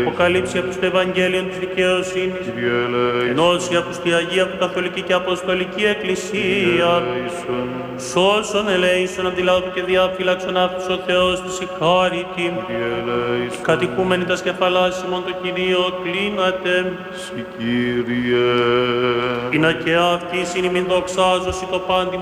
Αποκαλύψει από το Ευαγγέλιο της δικαιοσύνης, ενώσει από τη Αγία Καθολική και Αποστολική Εκκλησία, σώσον ελέησον αντιλάβου και διαφύλαξον αυτούς ο Θεός της ηχάρητη, κατοικούμενοι τα σκεφαλάς ημών το Κυρίο κλείνατε, Συ Κύριε, είναι και αυτή συνημιν δοξάζωση το πάντιμο